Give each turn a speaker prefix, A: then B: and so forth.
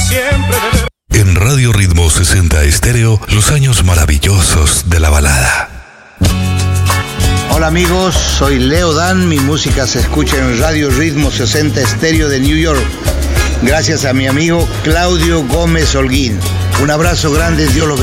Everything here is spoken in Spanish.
A: En Radio Ritmo 60 Estéreo, los años maravillosos de la balada.
B: Hola amigos, soy Leo Dan, mi música se escucha en Radio Ritmo 60 Estéreo de New York, gracias a mi amigo Claudio Gómez Holguín. Un abrazo grande, Dios los bendiga.